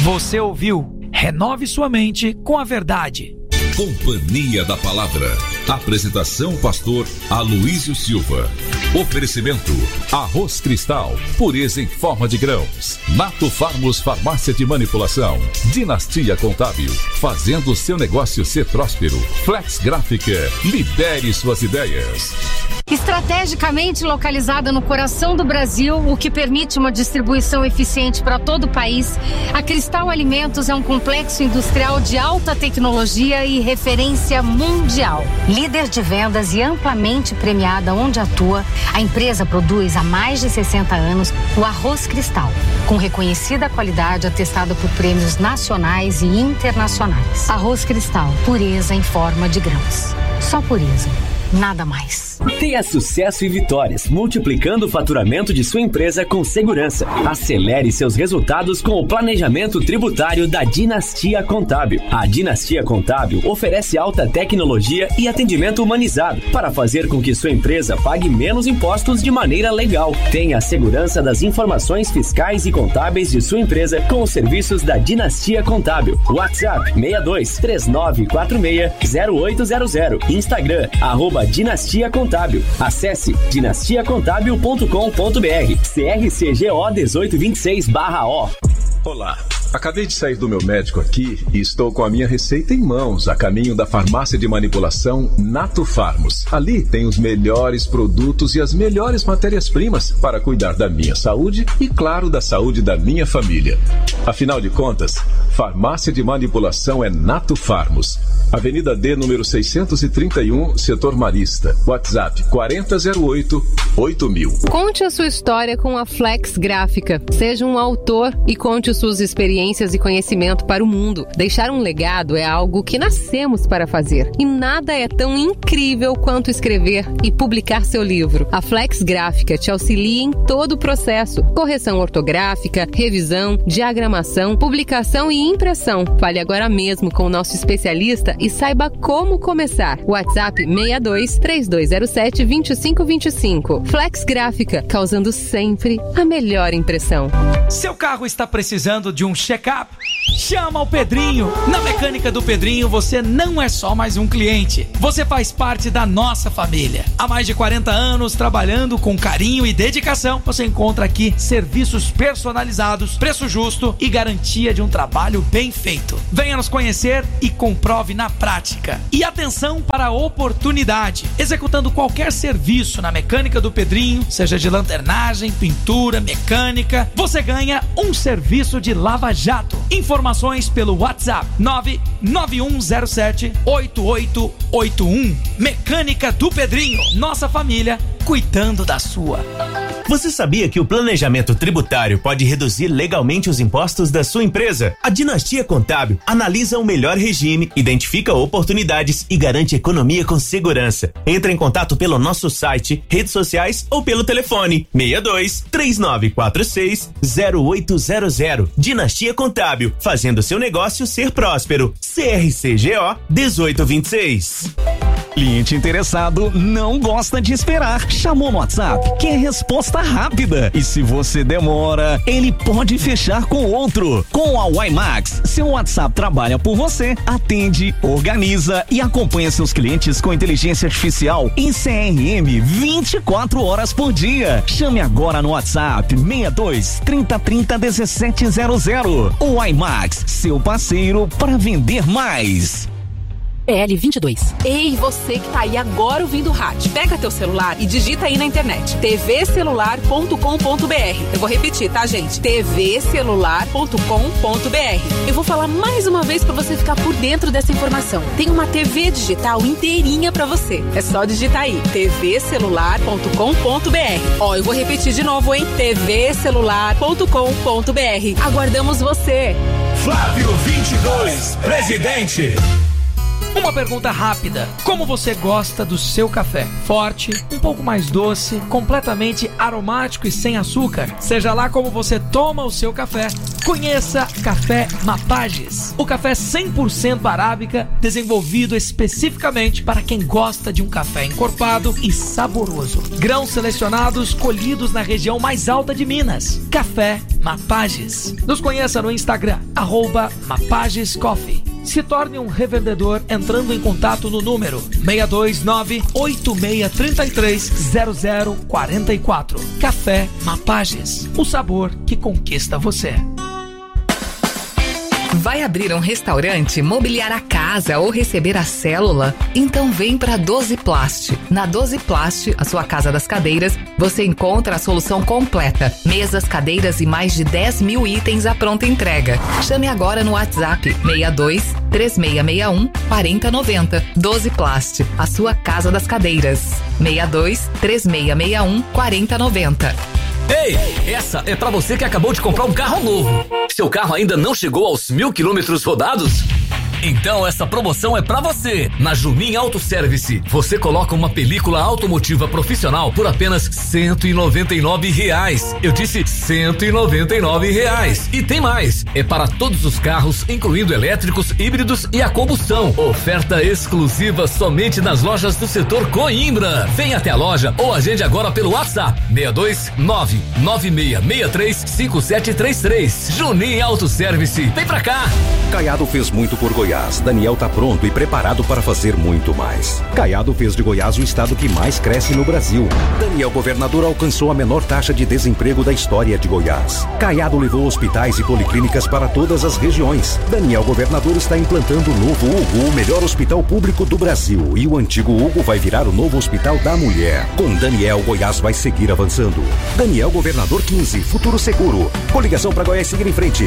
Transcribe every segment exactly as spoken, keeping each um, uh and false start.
Você ouviu? Renove sua mente com a verdade. Companhia da Palavra. Apresentação pastor Aloísio Silva. Oferecimento Arroz Cristal, pureza em forma de grãos. Nato Farmos Farmácia de Manipulação. Dinastia Contábil, fazendo seu negócio ser próspero. Flex Gráfica, lidere suas ideias. Estrategicamente localizada no coração do Brasil, o que permite uma distribuição eficiente para todo o país, a Cristal Alimentos é um complexo industrial de alta tecnologia e referência mundial. Líder de vendas e amplamente premiada onde atua, a empresa produz há mais de sessenta anos o arroz Cristal, com reconhecida qualidade atestada por prêmios nacionais e internacionais. Arroz Cristal, pureza em forma de grãos. Só pureza. Nada mais. Tenha sucesso e vitórias, multiplicando o faturamento de sua empresa com segurança. Acelere seus resultados com o planejamento tributário da Dinastia Contábil. A Dinastia Contábil oferece alta tecnologia e atendimento humanizado para fazer com que sua empresa pague menos impostos de maneira legal. Tenha a segurança das informações fiscais e contábeis de sua empresa com os serviços da Dinastia Contábil. WhatsApp seis dois três nove quatro seis zero oito zero zero. Instagram, arroba Dinastia Contábil. Acesse dinastia contábil ponto com ponto b r. C R C G O dezoito vinte e seis barra O. Olá, acabei de sair do meu médico aqui e estou com a minha receita em mãos, a caminho da farmácia de manipulação Nato Farmos. Ali tem os melhores produtos e as melhores matérias-primas para cuidar da minha saúde e, claro, da saúde da minha família. Afinal de contas, farmácia de manipulação é Nato Farmos. Avenida D, número seiscentos e trinta e um, Setor Marista. WhatsApp quarenta zero oito oito mil. Conte a sua história com a Flex Gráfica. Seja um autor e conte suas experiências e conhecimento para o mundo. Deixar um legado é algo que nascemos para fazer. E nada é tão incrível quanto escrever e publicar seu livro. A Flex Gráfica te auxilia em todo o processo. Correção ortográfica, revisão, diagramação, publicação e impressão. Fale agora mesmo com o nosso especialista e saiba como começar. WhatsApp seis dois três dois zero sete dois cinco dois cinco. Flex Gráfica, causando sempre a melhor impressão. Seu carro está precisando de um check-up? Chama o Pedrinho. Na Mecânica do Pedrinho você não é só mais um cliente. Você faz parte da nossa família. Há mais de quarenta anos trabalhando com carinho e dedicação. Você encontra aqui serviços personalizados, preço justo e garantia de um trabalho bem feito. Venha nos conhecer e comprove na prática. E atenção para a oportunidade. Executando qualquer serviço na Mecânica do Pedrinho, seja de lanternagem, pintura, mecânica, você ganha um serviço de lava-jato. Informações pelo WhatsApp nove nove um zero sete oito oito oito um. Mecânica do Pedrinho. Nossa família cuidando da sua. Você sabia que o planejamento tributário pode reduzir legalmente os impostos da sua empresa? A Dinastia Contábil analisa o melhor regime, identifica oportunidades e garante economia com segurança. Entre em contato pelo nosso site, redes sociais ou pelo telefone seis dois três nove quatro seis zero oito zero zero. Dinastia Contábil, fazendo seu negócio ser próspero. C R C G O dezoito vinte e seis. Cliente interessado não gosta de esperar. Chamou no WhatsApp, quer resposta rápida. E se você demora, ele pode fechar com outro. Com a WiMax, seu WhatsApp trabalha por você, atende, organiza e acompanha seus clientes com inteligência artificial em C R M vinte e quatro horas por dia. Chame agora no WhatsApp seis dois trinta trinta dezessete zero zero. O WiMax, seu parceiro para vender mais. P L vinte e dois. Ei, você que tá aí agora ouvindo o rádio, pega teu celular e digita aí na internet t v celular ponto com ponto b r. Eu vou repetir, tá, gente? t v celular ponto com ponto b r. Eu vou falar mais uma vez pra você ficar por dentro dessa informação. Tem uma T V digital inteirinha pra você. É só digitar aí t v celular ponto com ponto b r. Ó, eu vou repetir de novo, hein? t v celular ponto com ponto b r. Aguardamos você. Flávio vinte e dois, presidente. Uma pergunta rápida: como você gosta do seu café? Forte, um pouco mais doce, completamente aromático e sem açúcar? Seja lá como você toma o seu café, conheça Café Mapages. O café cem por cento arábica, desenvolvido especificamente para quem gosta de um café encorpado e saboroso. Grãos selecionados colhidos na região mais alta de Minas. Café Mapages. Nos conheça no Instagram, arroba Mapages Coffee. Se torne um revendedor entrando em contato no número seis dois nove, oito seis três três, zero zero quatro quatro. Café Mapages, o sabor que conquista você. Vai abrir um restaurante, mobiliar a casa ou receber a célula? Então vem para doze Plast. Na doze Plast, a sua casa das cadeiras, você encontra a solução completa. Mesas, cadeiras e mais de dez mil itens à pronta entrega. Chame agora no WhatsApp seis dois, três seis seis um, quatro zero nove zero. doze Plast, a sua casa das cadeiras. seis dois, três seis seis um, quatro zero nove zero. Ei, essa é pra você que acabou de comprar um carro novo. Seu carro ainda não chegou aos mil quilômetros rodados? Então essa promoção é pra você. Na Jumin Auto Service, você coloca uma película automotiva profissional por apenas cento e noventa e nove reais. Eu disse cento e noventa e nove reais. E tem mais. É para todos os carros, incluindo elétricos, híbridos e a combustão. Oferta exclusiva somente nas lojas do setor Coimbra. Vem até a loja ou agende agora pelo WhatsApp seis dois nove, nove seis seis três, cinco sete três três. Junin Auto Service. Vem pra cá. Caiado fez muito por Goiás. Daniel tá pronto e preparado para fazer muito mais. Caiado fez de Goiás o estado que mais cresce no Brasil. Daniel Governador alcançou a menor taxa de desemprego da história de Goiás. Caiado levou hospitais e policlínicas para todas as regiões. Daniel Governador está implantando o novo Hugo, o melhor hospital público do Brasil. E o antigo Hugo vai virar o novo Hospital da Mulher. Com Daniel, Goiás vai seguir avançando. Daniel Governador quinze, futuro seguro. Coligação para Goiás seguir em frente.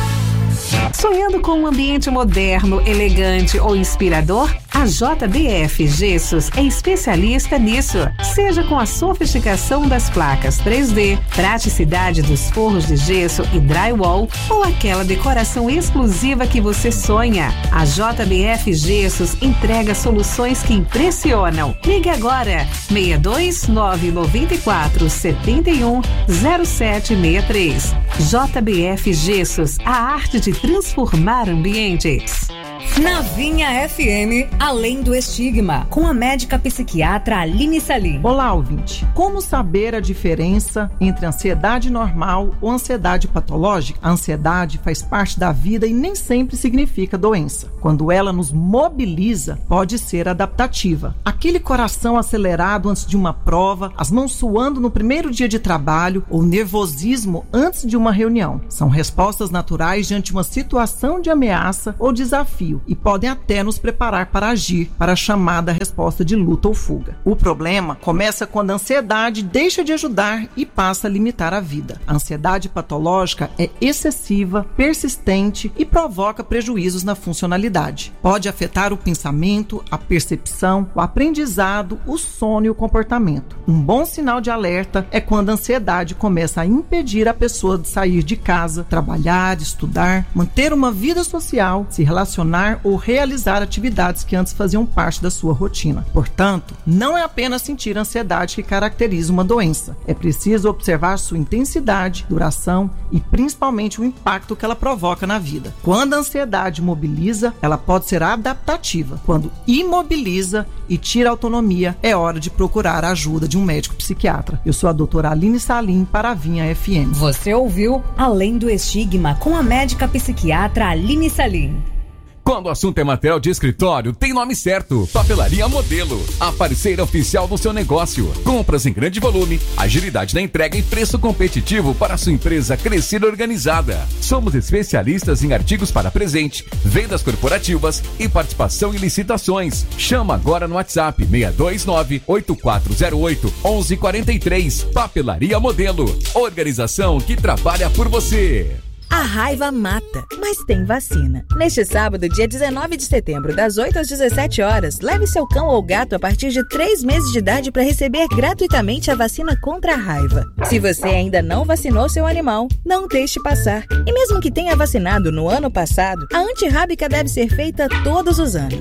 Sonhando com um ambiente moderno, elegante ou inspirador? A J B F Gessos é especialista nisso. Seja com a sofisticação das placas três D, praticidade dos forros de gesso e drywall ou aquela decoração exclusiva que você sonha. A J B F Gessos entrega soluções que impressionam. Ligue agora seis dois nove, nove quatro, sete um, zero sete seis três. J B F Gessos, a arte de transformar ambientes. Na Vinha F M, Além do Estigma, com a médica psiquiatra Aline Salim. Olá, ouvinte. Como saber a diferença entre ansiedade normal ou ansiedade patológica? A ansiedade faz parte da vida e nem sempre significa doença. Quando ela nos mobiliza, pode ser adaptativa. Aquele coração acelerado antes de uma prova, as mãos suando no primeiro dia de trabalho ou nervosismo antes de uma reunião. São respostas naturais diante de uma situação de ameaça ou desafio e podem até nos preparar para agir, para a chamada resposta de luta ou fuga. O problema começa quando a ansiedade deixa de ajudar e passa a limitar a vida. A ansiedade patológica é excessiva, persistente e provoca prejuízos na funcionalidade. Pode afetar o pensamento, a percepção, o aprendizado, o sono e o comportamento. Um bom sinal de alerta é quando a ansiedade começa a impedir a pessoa de sair de casa, trabalhar, estudar, manter uma vida social, se relacionar ou realizar atividades que antes faziam parte da sua rotina. Portanto, não é apenas sentir ansiedade que caracteriza uma doença. É preciso observar sua intensidade, duração e principalmente o impacto que ela provoca na vida. Quando a ansiedade mobiliza, ela pode ser adaptativa. Quando imobiliza e tira a autonomia, é hora de procurar a ajuda de um médico psiquiatra. Eu sou a doutora Aline Salim para a Vinha F M. Você ouviu Além do Estigma com a médica psiquiatra Aline Salim. Quando o assunto é material de escritório, tem nome certo. Papelaria Modelo, a parceira oficial do seu negócio. Compras em grande volume, agilidade na entrega e preço competitivo para a sua empresa crescer organizada. Somos especialistas em artigos para presente, vendas corporativas e participação em licitações. Chama agora no WhatsApp seis dois nove, oito quatro zero oito, um um quatro três. Papelaria Modelo, organização que trabalha por você. A raiva mata, mas tem vacina. Neste sábado, dia dezenove de setembro, das oito às dezessete horas, leve seu cão ou gato a partir de três meses de idade para receber gratuitamente a vacina contra a raiva. Se você ainda não vacinou seu animal, não deixe passar. E mesmo que tenha vacinado no ano passado, a antirrábica deve ser feita todos os anos.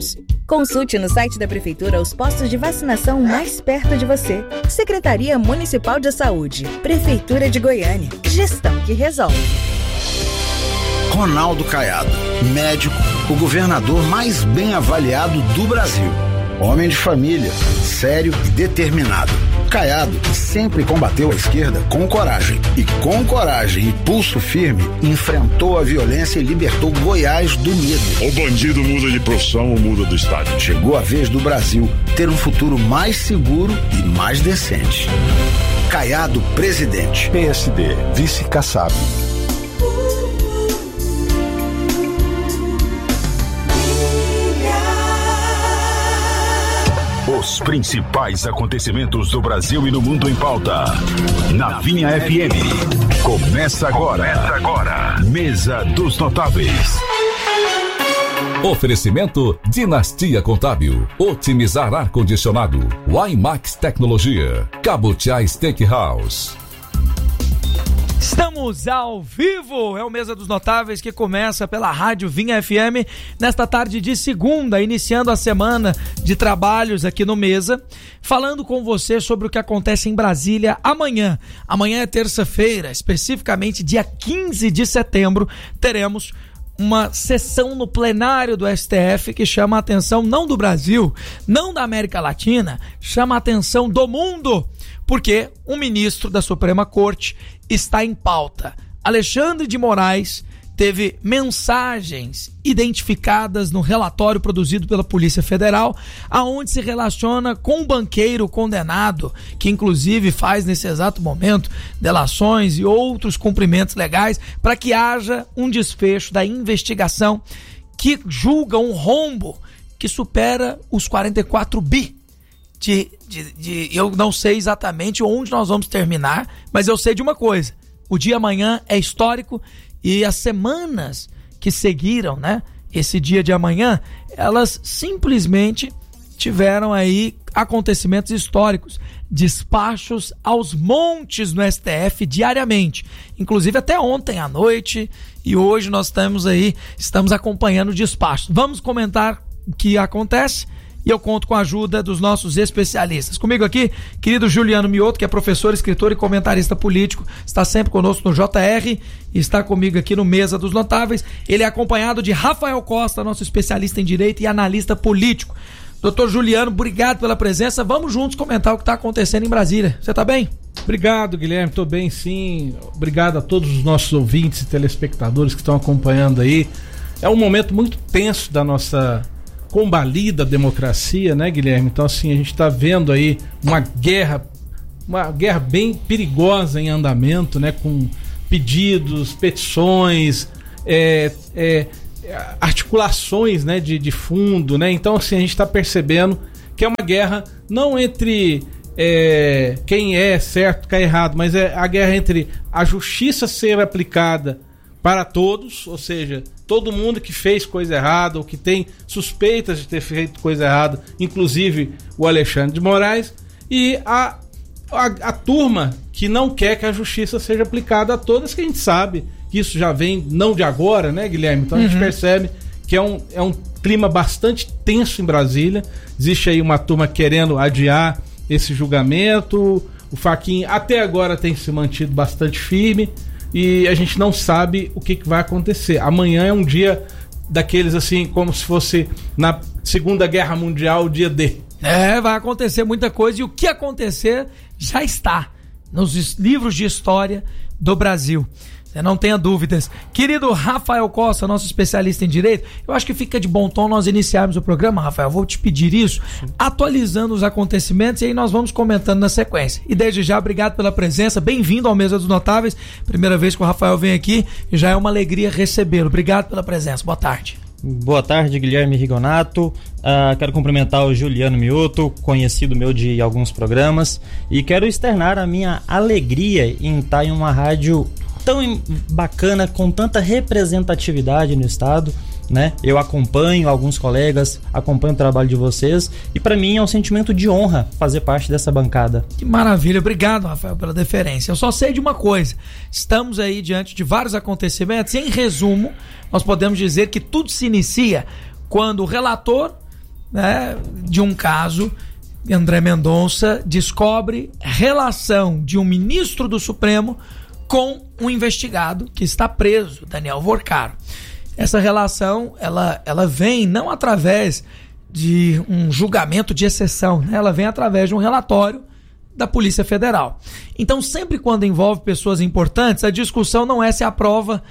Consulte no site da Prefeitura os postos de vacinação mais perto de você. Secretaria Municipal de Saúde. Prefeitura de Goiânia. Gestão que resolve. Ronaldo Caiado, médico, o governador mais bem avaliado do Brasil. Homem de família, sério e determinado. Caiado sempre combateu a esquerda com coragem. E com coragem e pulso firme, enfrentou a violência e libertou Goiás do medo. O bandido muda de profissão ou muda do estado. Chegou a vez do Brasil ter um futuro mais seguro e mais decente. Caiado, presidente. P S D, vice Kassab. Os principais acontecimentos do Brasil e no mundo em pauta. Na Vinha F M. Começa agora. Começa agora. Mesa dos Notáveis. Oferecimento Dinastia Contábil. Otimizar ar-condicionado. WiMAX Tecnologia. Cabotiá Steakhouse. Estamos ao vivo, é o Mesa dos Notáveis que começa pela Rádio Vinha F M nesta tarde de segunda, iniciando a semana de trabalhos aqui no Mesa, falando com você sobre o que acontece em Brasília amanhã. Amanhã é terça-feira, especificamente dia quinze de setembro, teremos uma sessão no plenário do S T F que chama a atenção não do Brasil, não da América Latina, chama a atenção do mundo, porque um ministro da Suprema Corte está em pauta. Alexandre de Moraes teve mensagens identificadas no relatório produzido pela Polícia Federal, aonde se relaciona com um banqueiro condenado, que inclusive faz nesse exato momento delações e outros cumprimentos legais para que haja um desfecho da investigação que julga um rombo que supera os quarenta e quatro bi. De, de, de, eu não sei exatamente onde nós vamos terminar, mas eu sei de uma coisa: o dia amanhã é histórico e as semanas que seguiram, né, esse dia de amanhã, elas simplesmente tiveram aí acontecimentos históricos, despachos aos montes no S T F diariamente, inclusive até ontem à noite, e hoje nós estamos aí, estamos acompanhando o despacho. Vamos comentar o que acontece e eu conto com a ajuda dos nossos especialistas. Comigo aqui, querido Juliano Mioto, que é professor, escritor e comentarista político, está sempre conosco no J R e está comigo aqui no Mesa dos Notáveis. Ele é acompanhado de Rafael Costa, nosso especialista em direito e analista político. Doutor Juliano, obrigado pela presença. Vamos juntos comentar o que está acontecendo em Brasília. Você está bem? Obrigado, Guilherme. Estou bem, sim. Obrigado a todos os nossos ouvintes e telespectadores que estão acompanhando aí. É um momento muito tenso da nossa combalida democracia, né, Guilherme? Então, assim, a gente está vendo aí uma guerra, uma guerra bem perigosa em andamento, né, com pedidos, petições, é, é, articulações, né, de, de fundo, né? Então, assim, a gente está percebendo que é uma guerra não entre é, quem é certo, quem é errado, mas é a guerra entre a justiça ser aplicada para todos, ou seja, todo mundo que fez coisa errada ou que tem suspeitas de ter feito coisa errada, inclusive o Alexandre de Moraes, e a, a, a turma que não quer que a justiça seja aplicada a todas, que a gente sabe que isso já vem não de agora, né, Guilherme? Então a gente uhum. percebe que é um, é um clima bastante tenso em Brasília. Existe aí uma turma querendo adiar esse julgamento, o Fachin até agora tem se mantido bastante firme, e a gente não sabe o que, que vai acontecer. Amanhã é um dia daqueles assim, como se fosse na Segunda Guerra Mundial, o dia D. É, vai acontecer muita coisa, e o que acontecer já está nos livros de história do Brasil. Você não tenha dúvidas. Querido Rafael Costa, nosso especialista em direito, eu acho que fica de bom tom nós iniciarmos o programa, Rafael. Vou te pedir isso, atualizando os acontecimentos, e aí nós vamos comentando na sequência. E desde já, obrigado pela presença, bem-vindo ao Mesa dos Notáveis. Primeira vez que o Rafael vem aqui, e já é uma alegria recebê-lo. Obrigado pela presença, boa tarde. Boa tarde, Guilherme Rigonato. Uh, quero cumprimentar o Juliano Mioto, conhecido meu de alguns programas, e quero externar a minha alegria em estar em uma rádio tão bacana, com tanta representatividade no estado, né? Eu acompanho alguns colegas, acompanho o trabalho de vocês, e para mim é um sentimento de honra fazer parte dessa bancada. Que maravilha, obrigado, Rafael, pela deferência. Eu só sei de uma coisa: estamos aí diante de vários acontecimentos, e em resumo, nós podemos dizer que tudo se inicia quando o relator né, de um caso, André Mendonça descobre relação de um ministro do Supremo com um investigado que está preso, Daniel Vorcaro. Essa relação, ela, ela vem não através de um julgamento de exceção, né? Ela vem através de um relatório da Polícia Federal. Então, sempre quando envolve pessoas importantes, a discussão não é se a prova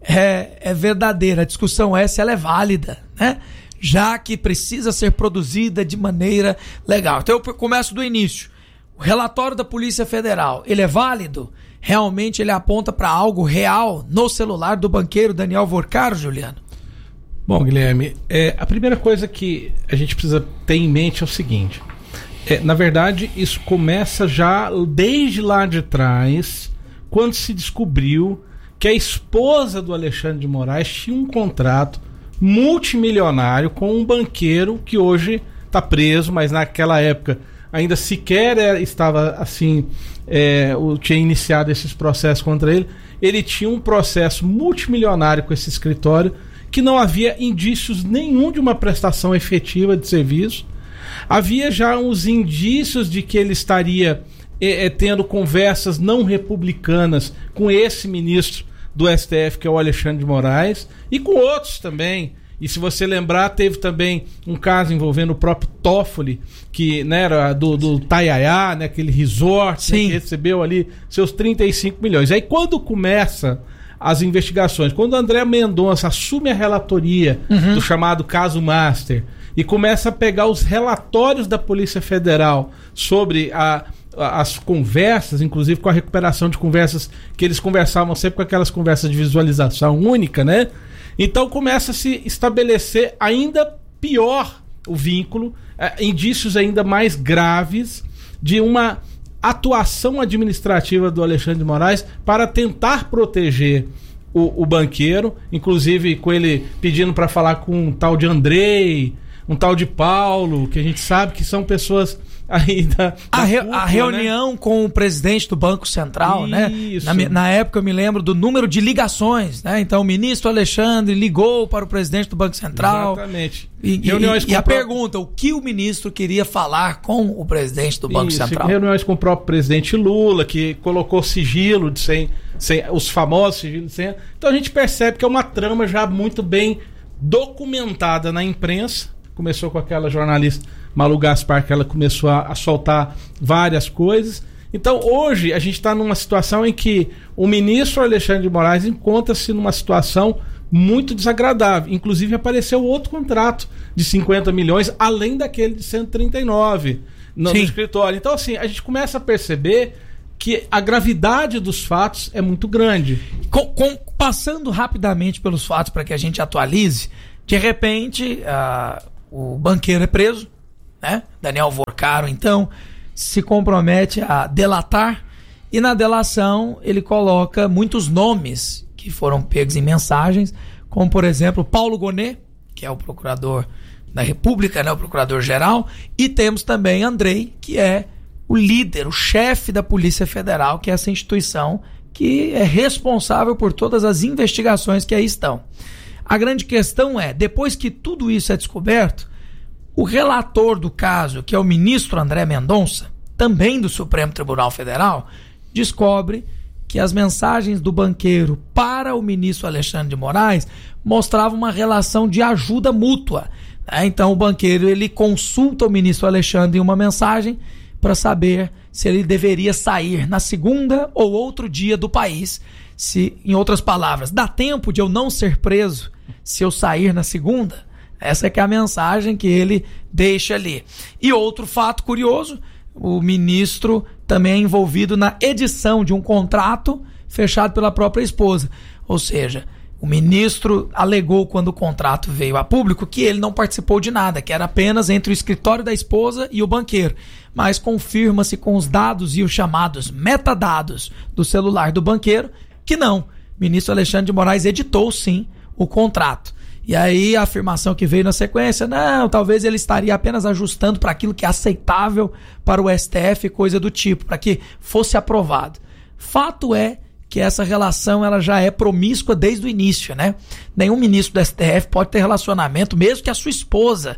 é, é verdadeira, a discussão é se ela é válida, né? Já que precisa ser produzida de maneira legal. Então, eu começo do início. O relatório da Polícia Federal, ele é válido? Realmente ele aponta para algo real no celular do banqueiro Daniel Vorcaro, Juliano? Bom, Guilherme, é, a primeira coisa que a gente precisa ter em mente é o seguinte. É, na verdade, isso começa já desde lá de trás, quando se descobriu que a esposa do Alexandre de Moraes tinha um contrato multimilionário com um banqueiro que hoje está preso, mas naquela época ainda sequer era, estava assim, é, tinha iniciado esses processos contra ele. Ele tinha um processo multimilionário com esse escritório, que não havia indícios nenhum de uma prestação efetiva de serviço. Havia já uns indícios de que ele estaria é, é, tendo conversas não republicanas com esse ministro do S T F, que é o Alexandre de Moraes, e com outros também. E se você lembrar, teve também um caso envolvendo o próprio Toffoli, que, né, era do, do Taiaiá, né, aquele resort, né, que recebeu ali seus trinta e cinco milhões. Aí quando começa as investigações, quando o André Mendonça assume a relatoria uhum. do chamado caso Master e começa a pegar os relatórios da Polícia Federal sobre a, a, as conversas, inclusive com a recuperação de conversas que eles conversavam sempre com aquelas conversas de visualização única, né? Então começa a se estabelecer ainda pior o vínculo, é, indícios ainda mais graves de uma atuação administrativa do Alexandre de Moraes para tentar proteger o, o banqueiro, inclusive com ele pedindo para falar com um tal de Andrei, um tal de Paulo, que a gente sabe que são pessoas ainda... A, re, cúpula, a reunião, né, com o presidente do Banco Central, Isso. né? Na, na época eu me lembro do número de ligações, né? Então o ministro Alexandre ligou para o presidente do Banco Central. Exatamente. E, e, e a pergunta, o que o ministro queria falar com o presidente do Banco Isso, Central? Reuniões com o próprio presidente Lula, que colocou sigilo de sem, sem os famosos sigilos de senha. Então a gente percebe que é uma trama já muito bem documentada na imprensa. Começou com aquela jornalista Malu Gaspar, que ela começou a, a soltar várias coisas. Então hoje a gente está numa situação em que o ministro Alexandre de Moraes encontra-se numa situação muito desagradável. Inclusive apareceu outro contrato de cinquenta milhões, além daquele de cento e trinta e nove no, no escritório. Então assim, a gente começa a perceber que a gravidade dos fatos é muito grande. Com, com, passando rapidamente pelos fatos para que a gente atualize, de repente uh, o banqueiro é preso, né? Daniel Vorcaro, então, se compromete a delatar, e na delação ele coloca muitos nomes que foram pegos em mensagens, como por exemplo Paulo Gonet, que é o procurador da República, né, o procurador-geral, e temos também Andrei, que é o líder, o chefe da Polícia Federal, que é essa instituição que é responsável por todas as investigações que aí estão. A grande questão é, depois que tudo isso é descoberto, o relator do caso, que é o ministro André Mendonça, também do Supremo Tribunal Federal, descobre que as mensagens do banqueiro para o ministro Alexandre de Moraes mostravam uma relação de ajuda mútua. Então o banqueiro ele consulta o ministro Alexandre em uma mensagem para saber se ele deveria sair na segunda ou outro dia do país. Se, em outras palavras, dá tempo de eu não ser preso se eu sair na segunda? Essa é que é a mensagem que ele deixa ali. E outro fato curioso, o ministro também é envolvido na edição de um contrato fechado pela própria esposa. Ou seja, o ministro alegou quando o contrato veio a público que ele não participou de nada, que era apenas entre o escritório da esposa e o banqueiro. Mas confirma-se com os dados e os chamados metadados do celular do banqueiro que não. O ministro Alexandre de Moraes editou sim o contrato. E aí a afirmação que veio na sequência, não, talvez ele estaria apenas ajustando para aquilo que é aceitável para o S T F, coisa do tipo, para que fosse aprovado. Fato é que essa relação ela já é promíscua desde o início, né? Nenhum ministro do S T F pode ter relacionamento, mesmo que a sua esposa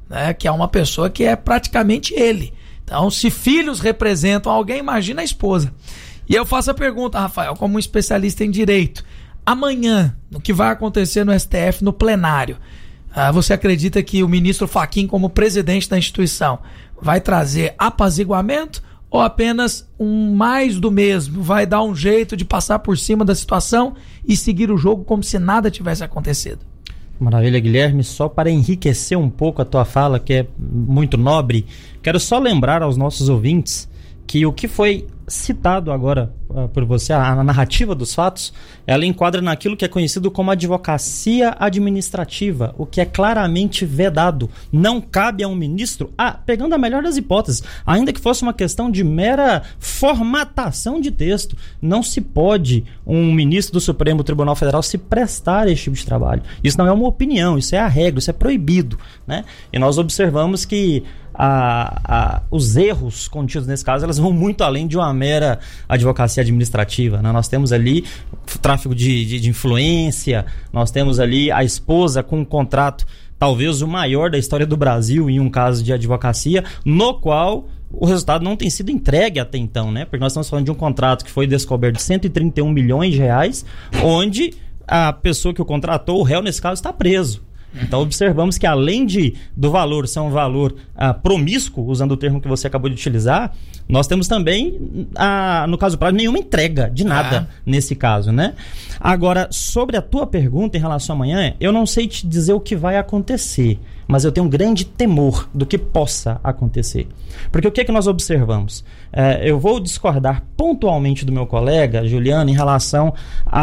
né, que é uma pessoa que é praticamente ele. Então, se filhos representam alguém, imagina a esposa. E eu faço a pergunta, Rafael, como um especialista em direito, amanhã, no que vai acontecer no S T F, no plenário, ah, você acredita que o ministro Fachin, como presidente da instituição, vai trazer apaziguamento ou apenas um mais do mesmo? Vai dar um jeito de passar por cima da situação e seguir o jogo como se nada tivesse acontecido? Maravilha, Guilherme. Só para enriquecer um pouco a tua fala, que é muito nobre, quero só lembrar aos nossos ouvintes que o que foi citado agora uh, por você, a, a narrativa dos fatos, ela enquadra naquilo que é conhecido como advocacia administrativa, o que é claramente vedado. Não cabe a um ministro, ah, pegando a melhor das hipóteses, ainda que fosse uma questão de mera formatação de texto, não se pode um ministro do Supremo Tribunal Federal se prestar a esse tipo de trabalho. Isso não é uma opinião, isso é a regra, isso é proibido, né? E nós observamos que A, a, os erros contidos nesse caso, elas vão muito além de uma mera advocacia administrativa, né? Nós temos ali tráfico de, de, de influência, nós temos ali a esposa com um contrato talvez o maior da história do Brasil em um caso de advocacia, no qual o resultado não tem sido entregue até então, né? Porque nós estamos falando de um contrato que foi descoberto de cento e trinta e um milhões de reais, onde a pessoa que o contratou, o réu nesse caso, está preso. Então observamos que além de, do valor ser um valor ah, promíscuo, usando o termo que você acabou de utilizar, nós temos também, ah, no caso prático, nenhuma entrega de nada ah. nesse caso, né? Agora, sobre a tua pergunta em relação a amanhã, eu não sei te dizer o que vai acontecer, mas eu tenho um grande temor do que possa acontecer. Porque o que é que nós observamos? É, eu vou discordar pontualmente do meu colega, Juliano, em relação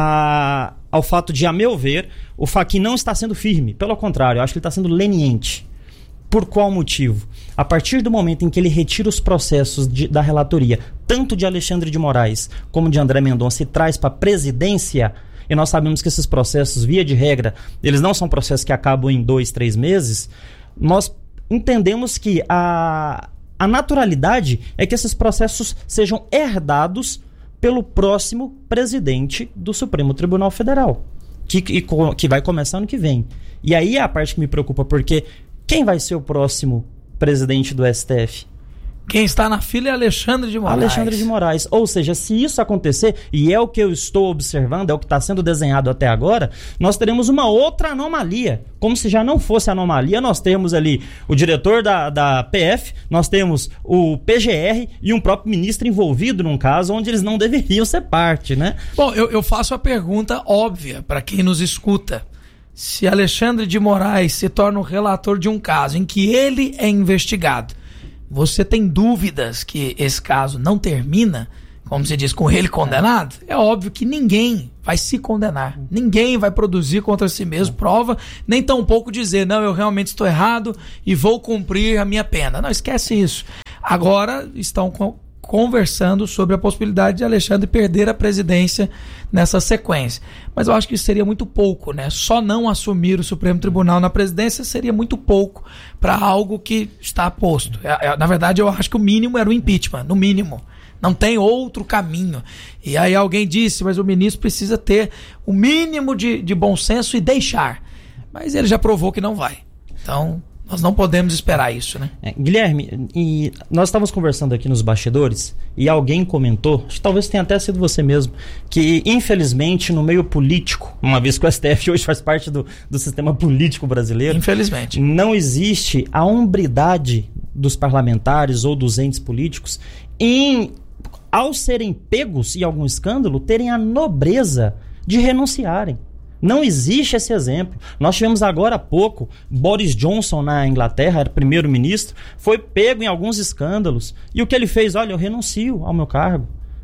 a... ao fato de, a meu ver, o Fachin não está sendo firme. Pelo contrário, eu acho que ele está sendo leniente. Por qual motivo? A partir do momento em que ele retira os processos de, da relatoria, tanto de Alexandre de Moraes como de André Mendonça, e traz para a presidência, e nós sabemos que esses processos, via de regra, eles não são processos que acabam em dois, três meses, nós entendemos que a, a naturalidade é que esses processos sejam herdados pelo próximo presidente do Supremo Tribunal Federal, que, que, que vai começar ano que vem. E aí é a parte que me preocupa, porque quem vai ser o próximo presidente do S T F? Quem está na fila é Alexandre de Moraes. Alexandre de Moraes. Ou seja, se isso acontecer, e é o que eu estou observando, é o que está sendo desenhado até agora, nós teremos uma outra anomalia. Como se já não fosse anomalia, nós temos ali o diretor da, da P F, nós temos o P G R e um próprio ministro envolvido num caso onde eles não deveriam ser parte, né? Bom, eu, eu faço a pergunta óbvia para quem nos escuta. Se Alexandre de Moraes se torna o relator de um caso em que ele é investigado, você tem dúvidas que esse caso não termina, como se diz, com ele condenado? É óbvio que ninguém vai se condenar. Ninguém vai produzir contra si mesmo prova, nem tampouco dizer, não, eu realmente estou errado e vou cumprir a minha pena. Não, esquece isso. Agora estão conversando sobre a possibilidade de Alexandre perder a presidência nessa sequência. Mas eu acho que isso seria muito pouco, né? Só não assumir o Supremo Tribunal na presidência seria muito pouco para algo que está posto. É, é, na verdade, eu acho que o mínimo era o impeachment, no mínimo. Não tem outro caminho. E aí alguém disse, mas o ministro precisa ter o mínimo de, de bom senso e deixar. Mas ele já provou que não vai. Então, nós não podemos esperar isso, né? É, Guilherme, e nós estávamos conversando aqui nos bastidores e alguém comentou, acho que talvez tenha até sido você mesmo, que infelizmente no meio político, uma vez que o S T F hoje faz parte do, do sistema político brasileiro, infelizmente, não existe a hombridade dos parlamentares ou dos entes políticos em, ao serem pegos em algum escândalo, terem a nobreza de renunciarem. Não existe esse exemplo. Nós tivemos agora há pouco Boris Johnson na Inglaterra, era primeiro-ministro, foi pego em alguns escândalos. E o que ele fez? Olha, eu renuncio ao meu cargo.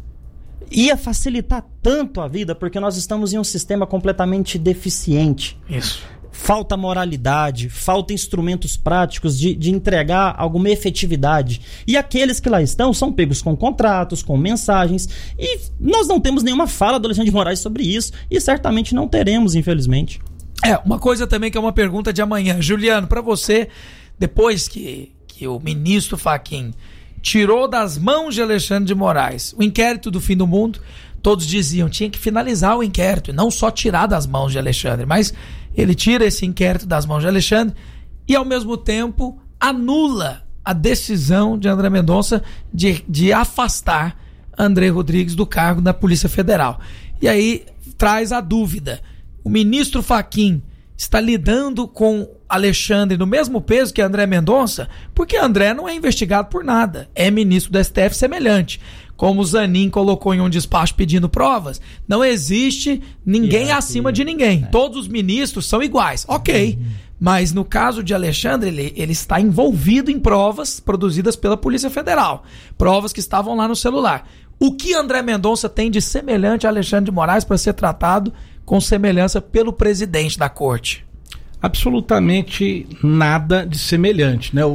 Ia facilitar tanto a vida, porque nós estamos em um sistema completamente deficiente. Isso. Falta moralidade, falta instrumentos práticos de, de entregar alguma efetividade. E aqueles que lá estão são pegos com contratos, com mensagens. E nós não temos nenhuma fala do Alexandre de Moraes sobre isso. E certamente não teremos, infelizmente. É, uma coisa também que é uma pergunta de amanhã. Juliano, para você, depois que, que o ministro Fachin tirou das mãos de Alexandre de Moraes o inquérito do fim do mundo, todos diziam tinha que finalizar o inquérito, e não só tirar das mãos de Alexandre, mas ele tira esse inquérito das mãos de Alexandre e, ao mesmo tempo, anula a decisão de André Mendonça de, de afastar André Rodrigues do cargo da Polícia Federal. E aí traz a dúvida: o ministro Fachin está lidando com Alexandre no mesmo peso que André Mendonça? Porque André não é investigado por nada, é ministro do S T F semelhante. Como o Zanin colocou em um despacho pedindo provas, não existe ninguém yeah, acima yeah. de ninguém. É. Todos os ministros são iguais. Ok. Uhum. Mas no caso de Alexandre, ele, ele está envolvido em provas produzidas pela Polícia Federal. Provas que estavam lá no celular. O que André Mendonça tem de semelhante a Alexandre de Moraes para ser tratado com semelhança pelo presidente da corte? Absolutamente nada de semelhante, né? O,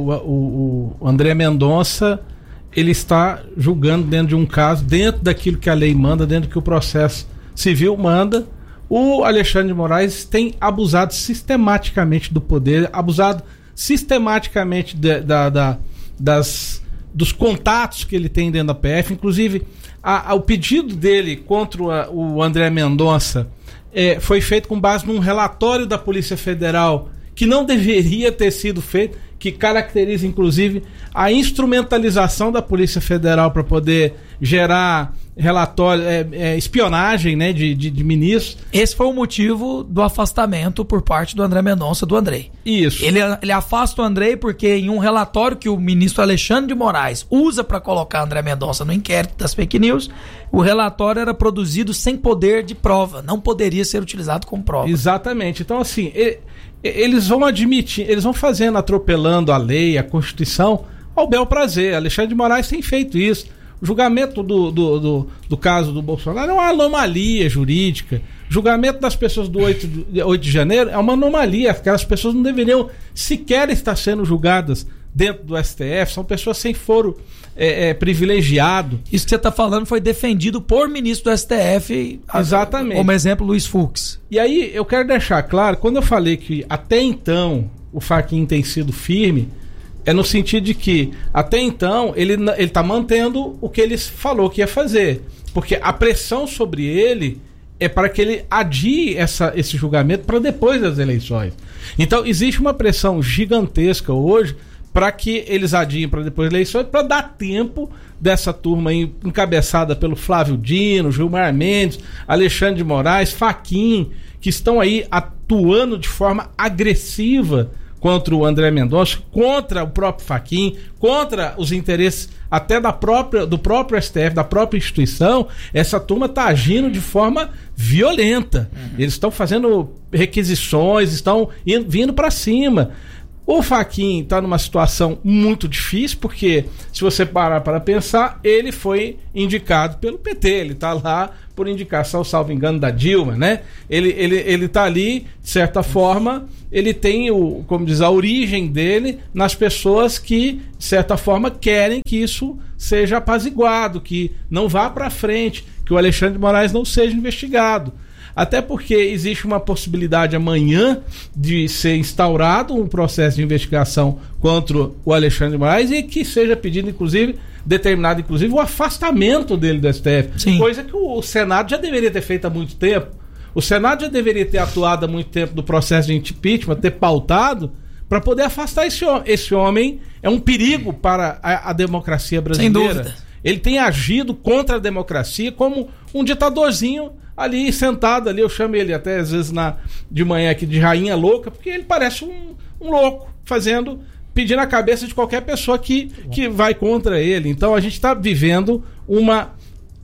o, o André Mendonça, ele está julgando dentro de um caso, dentro daquilo que a lei manda, dentro do que o processo civil manda. O Alexandre de Moraes tem abusado sistematicamente do poder, abusado sistematicamente de, da, da, das, dos contatos que ele tem dentro da P F. Inclusive, a, a, o pedido dele contra o, o André Mendonça é, foi feito com base num relatório da Polícia Federal que não deveria ter sido feito, que caracteriza inclusive a instrumentalização da Polícia Federal para poder gerar relatório, é, é, espionagem, né, de, de, de ministros. Esse foi o motivo do afastamento por parte do André Mendonça do Andrei. Isso. Ele, ele afasta o Andrei porque em um relatório que o ministro Alexandre de Moraes usa para colocar André Mendonça no inquérito das fake news, o relatório era produzido sem poder de prova, não poderia ser utilizado como prova. Exatamente. Então, assim, ele, eles vão admitir, eles vão fazendo, atropelando a lei, a Constituição, ao bel prazer. Alexandre de Moraes tem feito isso. O julgamento do, do, do, do caso do Bolsonaro é uma anomalia jurídica. O julgamento das pessoas do oito de janeiro é uma anomalia. Aquelas pessoas não deveriam sequer estar sendo julgadas dentro do S T F. São pessoas sem foro é, é, privilegiado. Isso que você está falando foi defendido por ministro do S T F. Exatamente. Como exemplo, Luiz Fux. E aí eu quero deixar claro, quando eu falei que até então o Fachin tem sido firme, é no sentido de que, até então, ele está mantendo o que ele falou que ia fazer. Porque a pressão sobre ele é para que ele adie essa, esse julgamento para depois das eleições. Então, existe uma pressão gigantesca hoje para que eles adiem para depois das eleições, para dar tempo dessa turma encabeçada pelo Flávio Dino, Gilmar Mendes, Alexandre de Moraes, Fachin, que estão aí atuando de forma agressiva contra o André Mendonça, contra o próprio Fachin, contra os interesses até da própria, do próprio S T F, da própria instituição. Essa turma está agindo de forma violenta. Uhum. Eles estão fazendo requisições, estão indo, vindo para cima. O Fachin está numa situação muito difícil, porque, se você parar para pensar, ele foi indicado pelo P T, ele está lá por indicação, salvo engano, da Dilma, né? Ele, ele, ele tá ali, de certa forma, ele tem, o, como diz, a origem dele nas pessoas que, de certa forma, querem que isso seja apaziguado, que não vá para frente, que o Alexandre de Moraes não seja investigado. Até porque existe uma possibilidade amanhã de ser instaurado um processo de investigação contra o Alexandre de Moraes e que seja pedido, inclusive, determinado, inclusive, o afastamento dele do S T F. Sim. Coisa que o Senado já deveria ter feito há muito tempo. O Senado já deveria ter atuado há muito tempo no processo de impeachment, ter pautado para poder afastar esse homem. Esse homem é um perigo para a, a democracia brasileira. Sem dúvida. Ele tem agido contra a democracia como um ditadorzinho ali sentado ali. Eu chamo ele até às vezes na, de manhã aqui de rainha louca, porque ele parece um, um louco fazendo, pedindo a cabeça de qualquer pessoa que, que vai contra ele. Então a gente está vivendo uma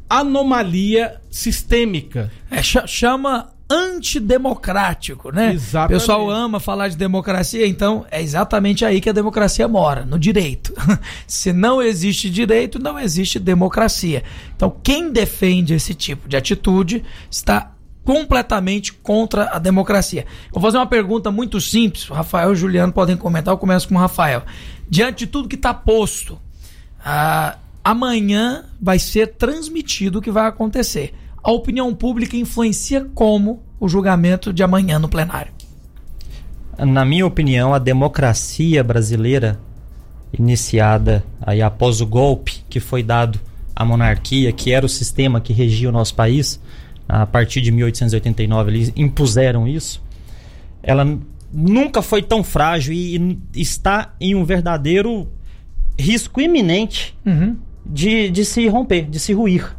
anomalia sistêmica. É, chama antidemocrático, né? Exatamente. O pessoal ama falar de democracia, então é exatamente aí que a democracia mora, no direito. Se não existe direito, não existe democracia. Então quem defende esse tipo de atitude está completamente contra a democracia. Vou fazer uma pergunta muito simples, o Rafael e o Juliano podem comentar, eu começo com o Rafael. Diante de tudo que está posto, ah, amanhã vai ser transmitido o que vai acontecer. A opinião pública influencia como o julgamento de amanhã no plenário? Na minha opinião, a democracia brasileira, iniciada aí após o golpe que foi dado à monarquia, que era o sistema que regia o nosso país, a partir de mil oitocentos e oitenta e nove eles impuseram isso, ela nunca foi tão frágil e está em um verdadeiro risco iminente uhum. de, de se romper, de se ruir.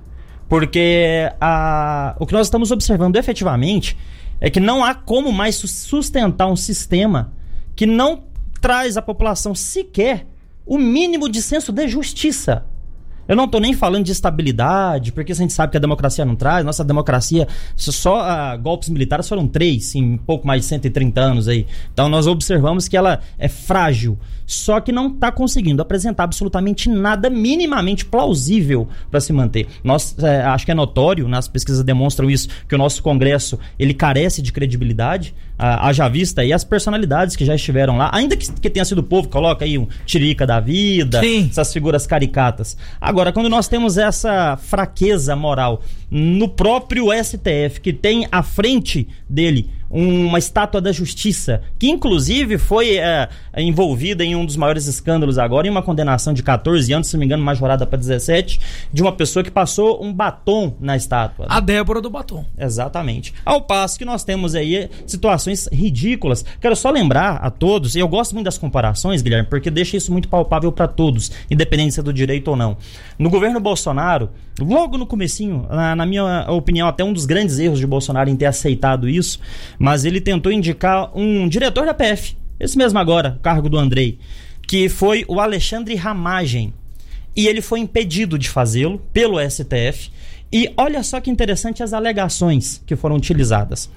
Porque a, o que nós estamos observando efetivamente é que não há como mais sustentar um sistema que não traz à população sequer o mínimo de senso de justiça. Eu não estou nem falando de estabilidade, porque a gente sabe que a democracia não traz. Nossa democracia, só uh, golpes militares foram três em pouco mais de cento e trinta anos aí. Então nós observamos que ela é frágil, só que não está conseguindo apresentar absolutamente nada minimamente plausível para se manter. Nós, é, acho que é notório, nas pesquisas demonstram isso, que o nosso Congresso ele carece de credibilidade, uh, haja vista aí as personalidades que já estiveram lá, ainda que, que tenha sido o povo, coloca aí um Tiririca da vida, Sim. essas figuras caricatas. Agora, Agora, quando nós temos essa fraqueza moral no próprio S T F, que tem à frente dele uma estátua da justiça, que inclusive foi é, envolvida em um dos maiores escândalos agora, em uma condenação de catorze anos, se não me engano, majorada para dezessete, de uma pessoa que passou um batom na estátua. A Débora do batom. Exatamente. Ao passo que nós temos aí situações ridículas. Quero só lembrar a todos, e eu gosto muito das comparações, Guilherme, porque deixa isso muito palpável para todos, independente se é do direito ou não. No governo Bolsonaro, logo no comecinho, na, na minha opinião, até um dos grandes erros de Bolsonaro em ter aceitado isso, mas ele tentou indicar um diretor da P F, esse mesmo agora, cargo do Andrei, que foi o Alexandre Ramagem. E ele foi impedido de fazê-lo pelo S T F. E olha só que interessante as alegações que foram utilizadas.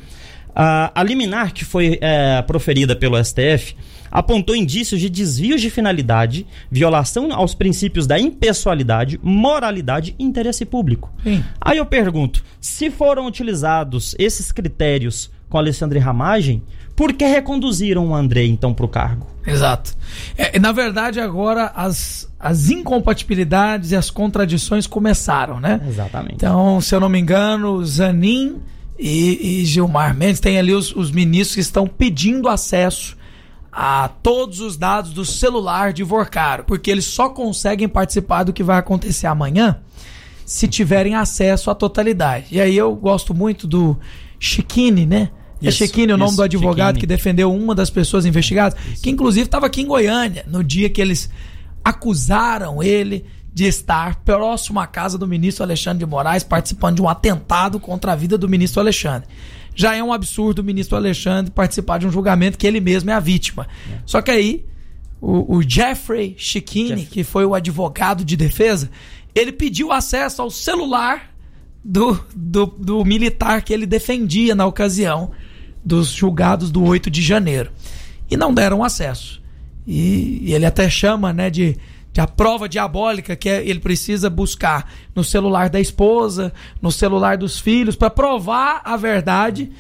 A, a liminar que foi é, proferida pelo S T F apontou indícios de desvios de finalidade, violação aos princípios da impessoalidade, moralidade e interesse público. Sim. Aí eu pergunto, se foram utilizados esses critérios com Alexandre Ramagem, por que reconduziram o Andrei, então, para o cargo? Exato. É, na verdade, agora as, as incompatibilidades e as contradições começaram, né? Exatamente. Então, se eu não me engano, Zanin e, e Gilmar Mendes têm ali os, os ministros que estão pedindo acesso a todos os dados do celular de Vorcaro, porque eles só conseguem participar do que vai acontecer amanhã se tiverem acesso à totalidade. E aí eu gosto muito do Chiquini, né? É Chiquini o nome do advogado Chiquini, que defendeu uma das pessoas investigadas, isso. que inclusive estava aqui em Goiânia, no dia que eles acusaram ele de estar próximo à casa do ministro Alexandre de Moraes, participando de um atentado contra a vida do ministro Alexandre. Já é um absurdo o ministro Alexandre participar de um julgamento que ele mesmo é a vítima. É. Só que aí, o, o Jeffrey Chiquini, Jeff. que foi o advogado de defesa, ele pediu acesso ao celular do, do, do militar que ele defendia na ocasião dos julgados do oito de janeiro. E não deram acesso. E, e ele até chama, né, de... de a prova diabólica que é, ele precisa buscar no celular da esposa, no celular dos filhos, para provar a verdade,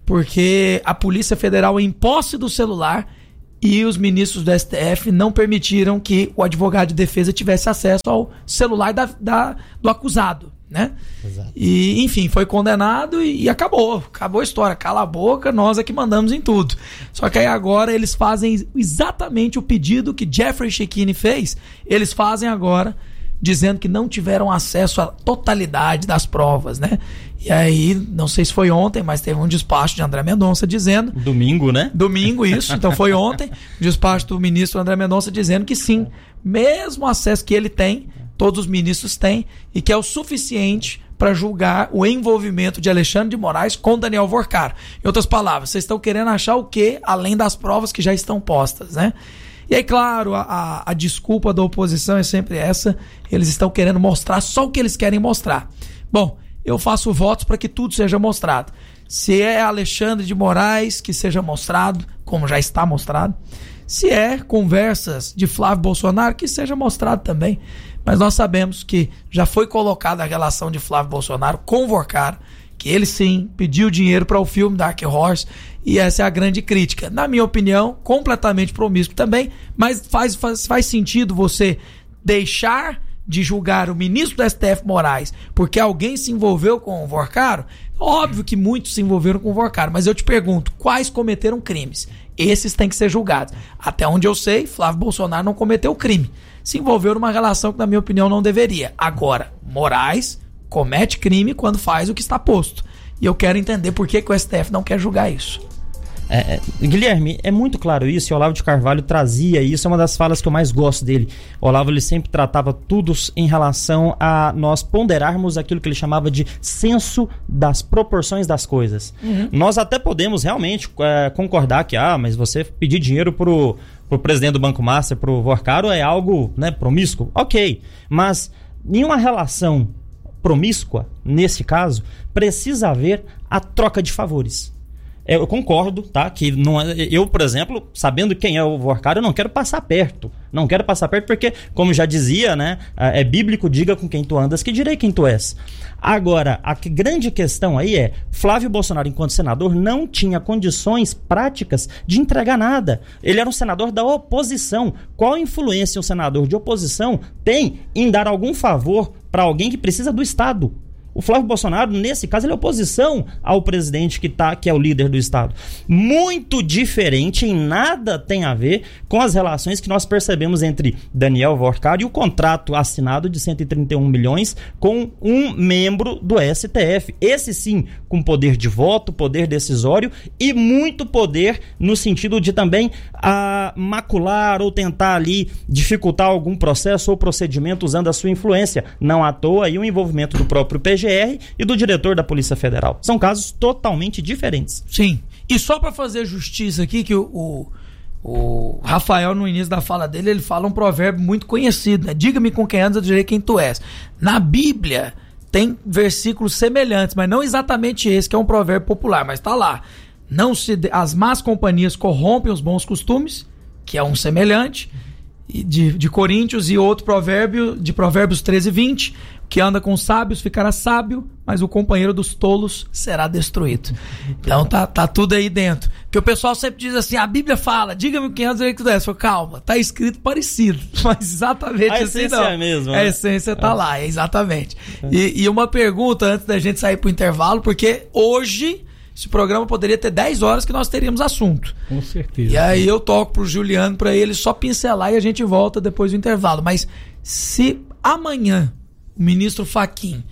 porque a Polícia Federal é em posse do celular e os ministros do S T F não permitiram que o advogado de defesa tivesse acesso ao celular da, da, do acusado, né? Exato. E, enfim, foi condenado e, e acabou. Acabou a história. Cala a boca, nós é que mandamos em tudo. Só que aí agora eles fazem exatamente o pedido que Jeffrey Chiquini fez. Eles fazem agora, dizendo que não tiveram acesso à totalidade das provas, né? E aí, não sei se foi ontem, mas teve um despacho de André Mendonça dizendo... Domingo, né? Domingo, isso. Então foi ontem. Despacho do ministro André Mendonça dizendo que sim, mesmo acesso que ele tem, todos os ministros têm, e que é o suficiente para julgar o envolvimento de Alexandre de Moraes com Daniel Vorcaro. Em outras palavras, vocês estão querendo achar o quê? Além das provas que já estão postas, né? E aí, claro, a, a, a desculpa da oposição é sempre essa. Eles estão querendo mostrar só o que eles querem mostrar. Bom, eu faço votos para que tudo seja mostrado. Se é Alexandre de Moraes, que seja mostrado, como já está mostrado. Se é conversas de Flávio Bolsonaro, que seja mostrado também. Mas nós sabemos que já foi colocada a relação de Flávio Bolsonaro com Vorcaro, que ele sim pediu dinheiro para o filme Dark Horse, e essa é a grande crítica. Na minha opinião, completamente promíscuo também, mas faz, faz, faz sentido você deixar de julgar o ministro do S T F Moraes porque alguém se envolveu com o Vorcaro. Óbvio que muitos se envolveram com o Vorcaro, mas eu te pergunto, quais cometeram crimes? Esses têm que ser julgados. Até onde eu sei, Flávio Bolsonaro não cometeu crime. Se envolveu numa relação que, na minha opinião, não deveria. Agora, Moraes comete crime quando faz o que está posto. E eu quero entender por que, que o S T F não quer julgar isso. É, Guilherme, é muito claro isso, e o Olavo de Carvalho trazia isso, é uma das falas que eu mais gosto dele. O Olavo, ele sempre tratava tudo em relação a nós ponderarmos aquilo que ele chamava de senso das proporções das coisas. Uhum. Nós até podemos realmente é, concordar que, ah, mas você pedir dinheiro pro, pro presidente do Banco Master, pro Vorcaro, é algo, né, promíscuo. Ok, mas nenhuma relação promíscua, nesse caso, precisa haver a troca de favores. Eu concordo, tá? Que não, eu, por exemplo, sabendo quem é o Vorcaro, eu não quero passar perto. Não quero passar perto porque, como já dizia, né? É bíblico, diga com quem tu andas, que direi quem tu és. Agora, a grande questão aí é, Flávio Bolsonaro, enquanto senador, não tinha condições práticas de entregar nada. Ele era um senador da oposição. Qual influência um senador de oposição tem em dar algum favor para alguém que precisa do Estado? O Flávio Bolsonaro, nesse caso, ele é oposição ao presidente que, tá, que é o líder do Estado. Muito diferente, em nada tem a ver com as relações que nós percebemos entre Daniel Vorcaro e o contrato assinado de cento e trinta e um milhões com um membro do S T F. Esse sim, com poder de voto, poder decisório e muito poder no sentido de também a, macular ou tentar ali dificultar algum processo ou procedimento usando a sua influência. Não à toa aí o envolvimento do próprio P G R e do diretor da Polícia Federal. São casos totalmente diferentes. Sim. E só para fazer justiça aqui, que o, o, o Rafael, no início da fala dele, ele fala um provérbio muito conhecido, né? Diga-me com quem andas, eu direi quem tu és. Na Bíblia tem versículos semelhantes, mas não exatamente esse, que é um provérbio popular, mas tá lá. Não se de... As más companhias corrompem os bons costumes, que é um semelhante, de, de Coríntios, e outro provérbio de Provérbios treze, vinte, que anda com os sábios ficará sábio, mas o companheiro dos tolos será destruído. Então tá, tá tudo aí dentro. Porque o pessoal sempre diz assim, a Bíblia fala, diga-me o que antes eu que desse. Eu, calma, tá escrito parecido, mas exatamente a assim essência não. é mesmo, a né? essência tá é. lá, exatamente. E, e uma pergunta antes da gente sair pro intervalo, porque hoje esse programa poderia ter dez horas que nós teríamos assunto. Com certeza. E aí eu toco pro Juliano pra ele só pincelar e a gente volta depois do intervalo. Mas se amanhã o ministro Fachin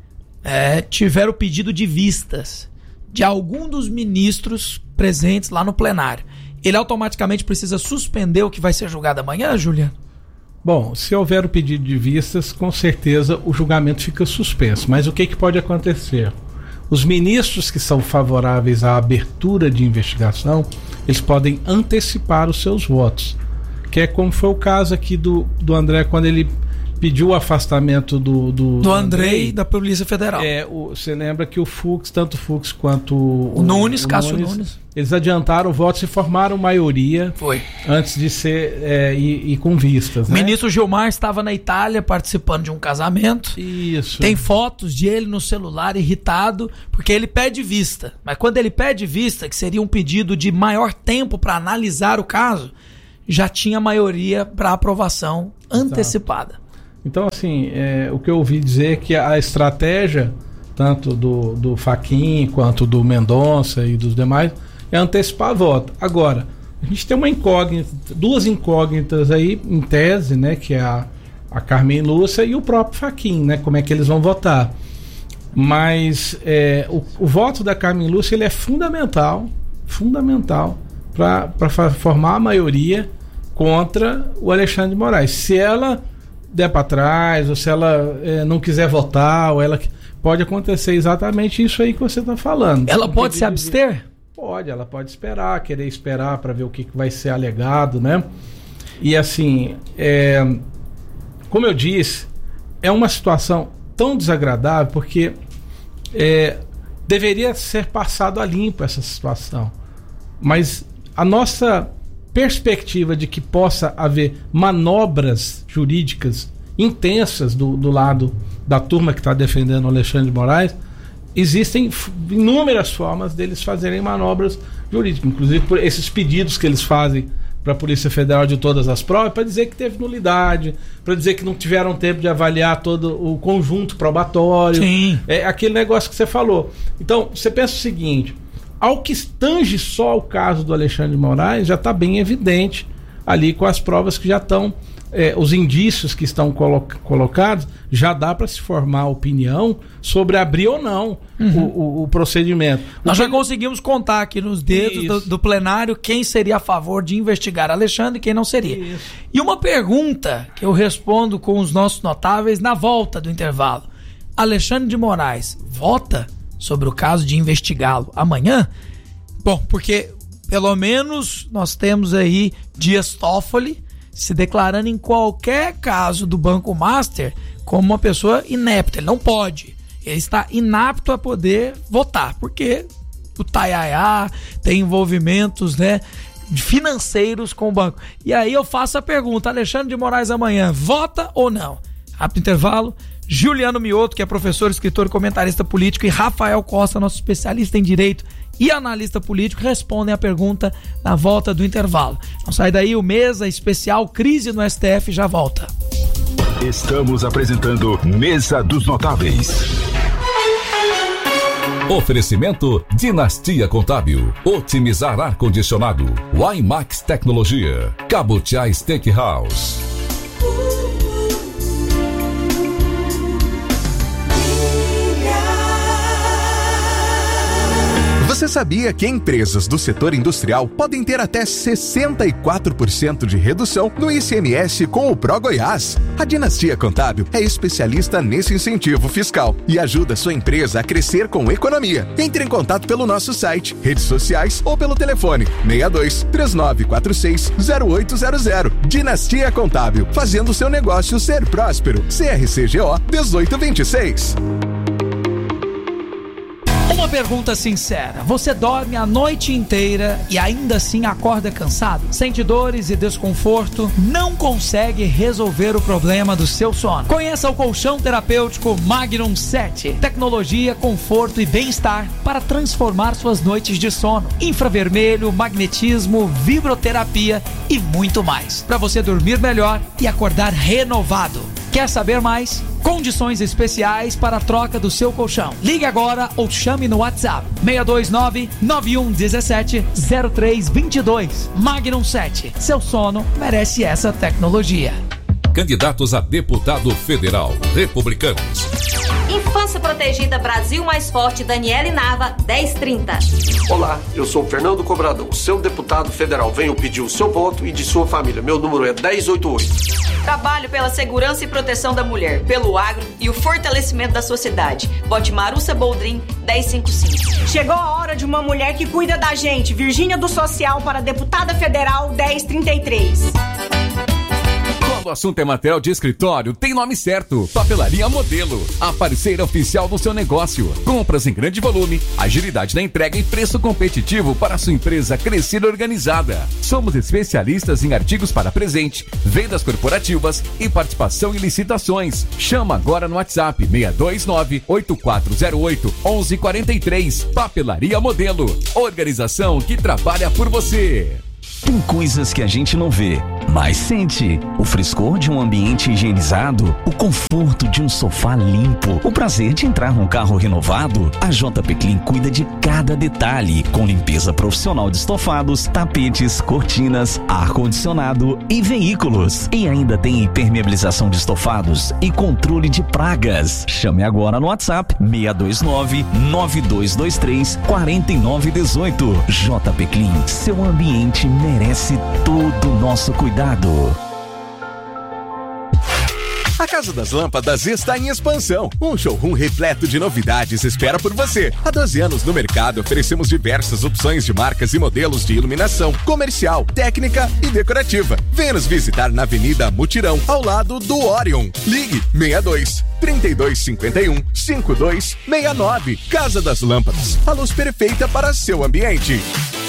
é, tiver o pedido de vistas de algum dos ministros presentes lá no plenário, ele automaticamente precisa suspender o que vai ser julgado amanhã, Juliano? Bom, se houver o pedido de vistas, com certeza o julgamento fica suspenso. Mas o que, que pode acontecer? Os ministros que são favoráveis à abertura de investigação, eles podem antecipar os seus votos, que é como foi o caso aqui do, do André, quando ele pediu o afastamento do... Do, do Andrei da Polícia Federal. É, o, você lembra que o Fux, tanto o Fux quanto o, o Nunes, o Cássio Nunes, Nunes, eles adiantaram o voto e formaram maioria. Foi. Antes de ser, é, e, e com vistas, o né? ministro Gilmar estava na Itália participando de um casamento. Isso. Tem fotos de ele no celular irritado, porque ele pede vista. Mas quando ele pede vista, que seria um pedido de maior tempo para analisar o caso, já tinha maioria para aprovação antecipada. Exato. Então, assim, é, o que eu ouvi dizer é que a estratégia, tanto do, do Fachin quanto do Mendonça e dos demais, é antecipar a voto. Agora, a gente tem uma incógnita, duas incógnitas aí, em tese, né, que é a, a Carmen Lúcia e o próprio Fachin, né, como é que eles vão votar. Mas é, o, o voto da Carmen Lúcia, ele é fundamental, fundamental, para formar a maioria contra o Alexandre de Moraes. Se ela der para trás, ou se ela é, não quiser votar, ou ela pode acontecer exatamente isso aí que você está falando. Ela pode se abster? Pode, ela pode esperar, querer esperar para ver o que, que vai ser alegado, né? E assim, é, como eu disse, é uma situação tão desagradável porque é, deveria ser passado a limpo essa situação, mas a nossa perspectiva de que possa haver manobras jurídicas intensas do, do lado da turma que está defendendo o Alexandre de Moraes, existem inúmeras formas deles fazerem manobras jurídicas, inclusive por esses pedidos que eles fazem para a Polícia Federal de todas as provas, para dizer que teve nulidade, para dizer que não tiveram tempo de avaliar todo o conjunto probatório. Sim. É aquele negócio que você falou. Então, você pensa o seguinte: ao que tange só o caso do Alexandre de Moraes, já está bem evidente ali com as provas que já estão é, os indícios que estão colo- colocados, já dá para se formar opinião sobre abrir ou não uhum. o, o, o procedimento. Nós o já conseguimos contar aqui nos dedos do, do plenário quem seria a favor de investigar Alexandre e quem não seria. Isso. E uma pergunta que eu respondo com os nossos notáveis na volta do intervalo. Alexandre de Moraes vota sobre o caso de investigá-lo amanhã? Bom, porque pelo menos nós temos aí Dias Toffoli se declarando em qualquer caso do Banco Master como uma pessoa inepta. Ele não pode. Ele está inapto a poder votar, porque o Taiaiá tem envolvimentos, né, financeiros com o banco. E aí eu faço a pergunta, Alexandre de Moraes amanhã vota ou não? Rápido intervalo. Juliano Mioto, que é professor, escritor e comentarista político, e Rafael Costa, nosso especialista em direito e analista político, respondem a pergunta na volta do intervalo. Não sai daí, o Mesa Especial Crise no S T F já volta. Estamos apresentando Mesa dos Notáveis. Oferecimento Dinastia Contábil, otimizar ar-condicionado, Wimax Tecnologia, Cabutiá Steakhouse. Você sabia que empresas do setor industrial podem ter até sessenta e quatro por cento de redução no I C M S com o ProGoiás? A Dinastia Contábil é especialista nesse incentivo fiscal e ajuda sua empresa a crescer com economia. Entre em contato pelo nosso site, redes sociais ou pelo telefone seis dois, três nove quatro seis, zero oito zero zero. Dinastia Contábil, fazendo seu negócio ser próspero. C R C G O dezoito vinte e seis. Uma pergunta sincera, você dorme a noite inteira e ainda assim acorda cansado? Sente dores e desconforto? Não consegue resolver o problema do seu sono? Conheça o colchão terapêutico Magnum sete. Tecnologia, conforto e bem-estar para transformar suas noites de sono. Infravermelho, magnetismo, vibroterapia e muito mais. Para você dormir melhor e acordar renovado. Quer saber mais? Condições especiais para a troca do seu colchão. Ligue agora ou chame no WhatsApp seis dois nove, nove um um sete, zero três dois dois. Magnum sete. Seu sono merece essa tecnologia. Candidatos a deputado federal, republicanos. Infância Protegida Brasil Mais Forte, Daniele Nava, dez trinta. Olá, eu sou Fernando Cobradão, seu deputado federal. Venho pedir o seu voto e de sua família. Meu número é dez oitenta e oito. Trabalho pela segurança e proteção da mulher, pelo agro e o fortalecimento da sociedade. Vote Marussa Boldrin, dez cinquenta e cinco. Chegou a hora de uma mulher que cuida da gente. Virgínia do Social para deputada federal, dez trinta e três. Quando o assunto é material de escritório, tem nome certo. Papelaria Modelo, a parceira oficial do seu negócio. Compras em grande volume, agilidade na entrega e preço competitivo para a sua empresa crescer organizada. Somos especialistas em artigos para presente, vendas corporativas e participação em licitações. Chama agora no WhatsApp seis dois nove, oito quatro zero oito, um um quatro três. Papelaria Modelo, organização que trabalha por você. Tem coisas que a gente não vê, mas sente. O frescor de um ambiente higienizado, o conforto de um sofá limpo, o prazer de entrar num carro renovado. A J P Clean cuida de cada detalhe, com limpeza profissional de estofados, tapetes, cortinas, ar-condicionado e veículos. E ainda tem impermeabilização de estofados e controle de pragas. Chame agora no WhatsApp seis dois nove, nove dois dois três, quatro nove um oito. J P Clean, seu ambiente merece todo o nosso cuidado. A Casa das Lâmpadas está em expansão. Um showroom repleto de novidades espera por você. Há doze anos no mercado, oferecemos diversas opções de marcas e modelos de iluminação comercial, técnica e decorativa. Venha nos visitar na Avenida Mutirão, ao lado do Orion. Ligue seis dois, trinta e dois cinquenta e um, cinquenta e dois sessenta e nove. Casa das Lâmpadas, a luz perfeita para seu ambiente.